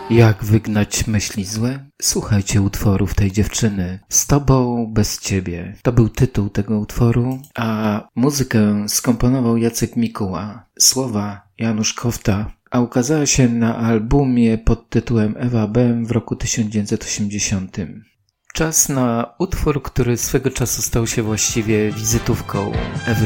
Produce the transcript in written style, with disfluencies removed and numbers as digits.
Jak wygnać myśli złe? Słuchajcie utworów tej dziewczyny. Z tobą, bez ciebie. To był tytuł tego utworu, a muzykę skomponował Jacek Mikuła. Słowa Janusz Kofta, a ukazała się na albumie pod tytułem Ewa Bem w roku 1980. Czas na utwór, który swego czasu stał się właściwie wizytówką Ewy